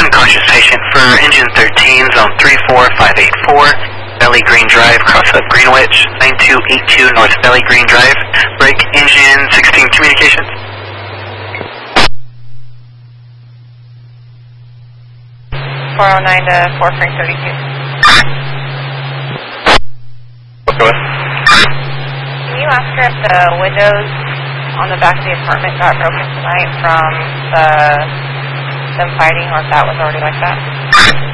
unconscious patient for engine 13, zone 34584, Valley Green Drive, cross up Greenwich, 9282 North Valley Green Drive, break engine 16 communications. (409 to 4 Frank 32). What's going on? Can you ask her if the windows on the back of the apartment got broken tonight from them fighting, or if that was already like that?